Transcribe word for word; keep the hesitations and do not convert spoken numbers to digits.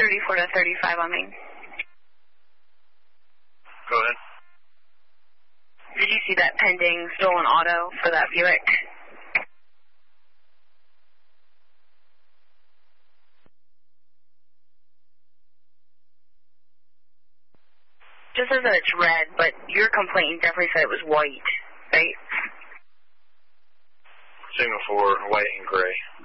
thirty-four to thirty-five on Main. Go ahead. Did you see that pending stolen auto for that Buick? Just says that it's red, but your complaint definitely said it was white, right? Signal for white and gray.